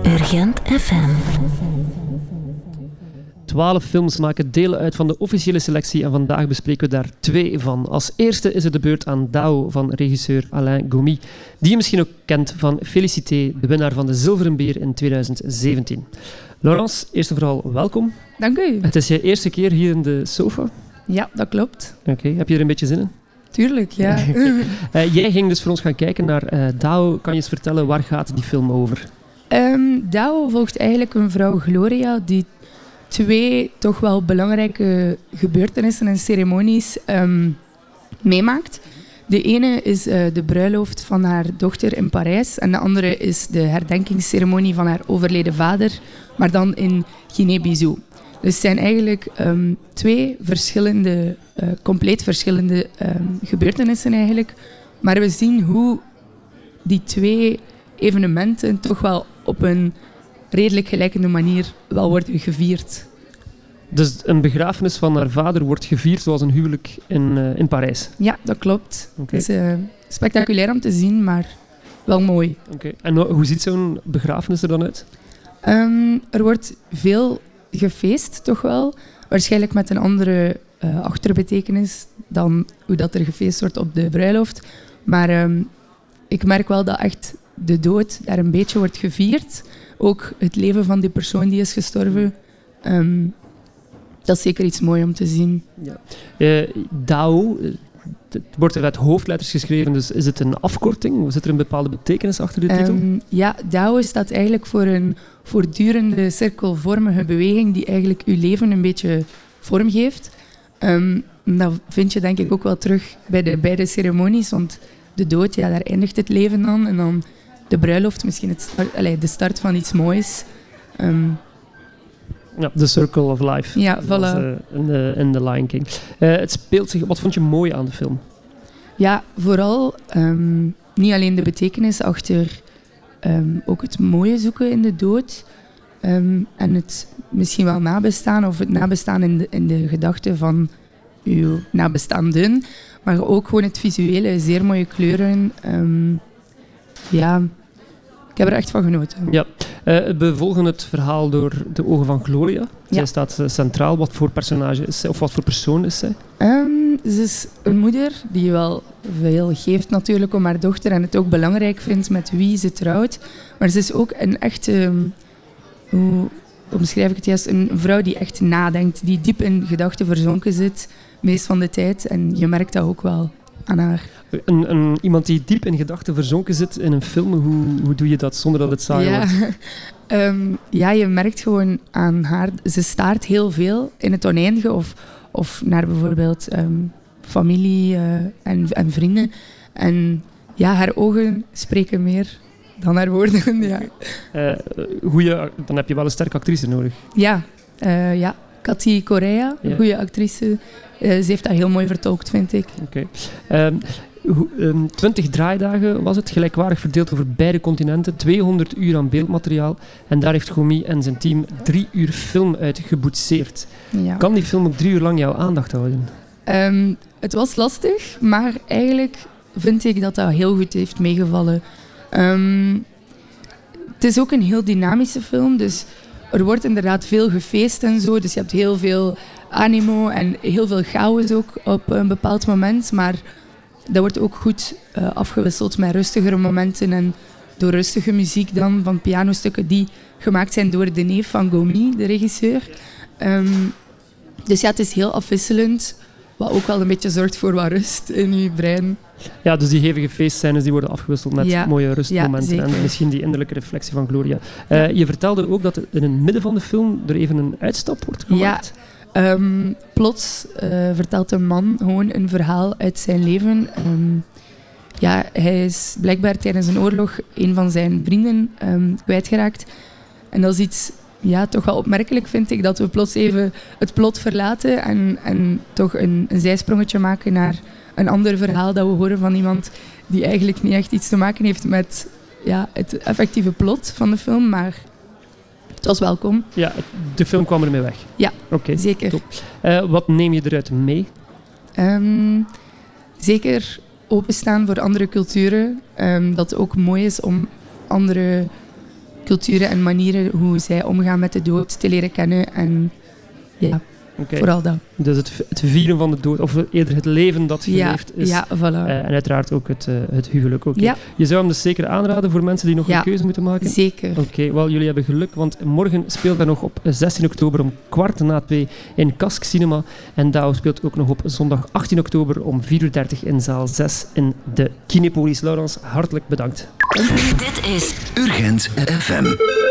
Urgent FM. 12 films maken deel uit van de officiële selectie en vandaag bespreken we daar 2 van. Als eerste is het de beurt aan Dao van regisseur Alain Gomy, die je misschien ook kent van Félicité, de winnaar van de Zilveren Beer in 2017. Laurence, eerst en vooral welkom. Dank u. Het is je eerste keer hier in de sofa. Ja, dat klopt. Oké, heb je er een beetje zin in? Tuurlijk, ja. Jij ging dus voor ons gaan kijken naar Dao. Kan je eens vertellen, waar gaat die film over? Dao volgt eigenlijk een vrouw, Gloria, die 2 toch wel belangrijke gebeurtenissen en ceremonies meemaakt. De ene is de bruiloft van haar dochter in Parijs en de andere is de herdenkingsceremonie van haar overleden vader, maar dan in Guinée-Bissau. Dus het zijn eigenlijk 2 verschillende, compleet verschillende gebeurtenissen eigenlijk. Maar we zien hoe die 2 evenementen toch wel op een redelijk gelijkende manier wel worden gevierd. Dus een begrafenis van haar vader wordt gevierd zoals een huwelijk in Parijs? Ja, dat klopt. Okay. Het is spectaculair om te zien, maar wel mooi. Okay. En hoe ziet zo'n begrafenis er dan uit? Er wordt veel gefeest, toch wel. Waarschijnlijk met een andere achterbetekenis dan hoe dat er gefeest wordt op de bruiloft. Maar ik merk wel dat echt de dood daar een beetje wordt gevierd. Ook het leven van die persoon die is gestorven. Dat is zeker iets moois om te zien. Ja. Dao, het wordt er met hoofdletters geschreven, dus is het een afkorting? Zit er een bepaalde betekenis achter de titel? Ja, Dao staat eigenlijk voor een voortdurende cirkelvormige beweging die eigenlijk uw leven een beetje vorm geeft. Dat vind je denk ik ook wel terug bij de beide ceremonies, want de dood, ja, daar eindigt het leven dan. En dan de bruiloft, misschien de start van iets moois. Ja, The Circle of Life. Ja, voilà. In The Lion King. Het speelt zich... Wat vond je mooi aan de film? Ja, vooral niet alleen de betekenis achter ook het mooie zoeken in de dood. En het misschien wel nabestaan, of het nabestaan in de gedachten van uw nabestaanden. Maar ook gewoon het visuele, zeer mooie kleuren. Ja, ik heb er echt van genoten. Ja. We volgen het verhaal door de ogen van Gloria. Zij staat centraal. Wat voor personage is zij? Of wat voor persoon is zij? Ze is een moeder die wel veel geeft natuurlijk om haar dochter en het ook belangrijk vindt met wie ze trouwt. Maar ze is ook een echte... hoe omschrijf ik het juist? Een vrouw die echt nadenkt, die diep in gedachten verzonken zit, meest van de tijd. En je merkt dat ook wel aan haar. Iemand die diep in gedachten verzonken zit in een film, hoe doe je dat zonder dat het saai wordt? Ja, je merkt gewoon aan haar... Ze staart heel veel in het oneindige of naar bijvoorbeeld familie en vrienden. En ja, haar ogen spreken meer dan haar woorden. Ja. Dan heb je wel een sterke actrice nodig. Ja. Cathy Correa, een goede actrice. Ze heeft dat heel mooi vertolkt, vind ik. Oké. 20 draaidagen was het, gelijkwaardig verdeeld over beide continenten, 200 uur aan beeldmateriaal en daar heeft Gomy en zijn team 3 uur film uit geboetseerd. Ja. Kan die film ook 3 uur lang jouw aandacht houden? Het was lastig, maar eigenlijk vind ik dat dat heel goed heeft meegevallen. Het is ook een heel dynamische film, dus er wordt inderdaad veel gefeest en zo, dus je hebt heel veel animo en heel veel chaos ook op een bepaald moment, maar dat wordt ook goed afgewisseld met rustigere momenten en door rustige muziek dan van pianostukken die gemaakt zijn door de neef van Gomy, de regisseur. Dus ja, het is heel afwisselend, wat ook wel een beetje zorgt voor wat rust in je brein. Ja, dus die hevige feestscènes die worden afgewisseld met mooie rustmomenten en misschien die innerlijke reflectie van Gloria. Je vertelde ook dat in het midden van de film er even een uitstap wordt gemaakt. Ja. Plots vertelt een man gewoon een verhaal uit zijn leven. Hij is blijkbaar tijdens een oorlog een van zijn vrienden kwijtgeraakt. En dat is iets toch wel opmerkelijk, vind ik, dat we plots even het plot verlaten en toch een zijsprongetje maken naar een ander verhaal dat we horen van iemand die eigenlijk niet echt iets te maken heeft met het effectieve plot van de film, maar het was welkom. Ja, de film kwam ermee weg. Ja, okay, zeker. Top. Wat neem je eruit mee? Zeker openstaan voor andere culturen. Dat het ook mooi is om andere culturen en manieren hoe zij omgaan met de dood te leren kennen. En ja, vooral dat. Dus het vieren van de dood, of eerder het leven dat geleefd is. Ja, voilà. En uiteraard ook het huwelijk. Okay. Ja. Je zou hem dus zeker aanraden voor mensen die nog een keuze moeten maken? Zeker. Oké, wel, jullie hebben geluk, want morgen speelt hij nog op 16 oktober om 2:15 in Kask Cinema. En Douw speelt ook nog op zondag 18 oktober om 4:30 in zaal 6 in de Kinepolis. Laurens, hartelijk bedankt. Dit is Urgent FM.